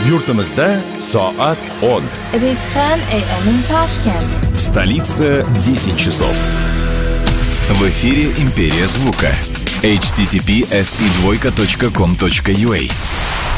Yurtimizda soat 10. It is 10 a.m. in Tashkent. В столице 10 часов. В эфире «Империя звука». https://com.ua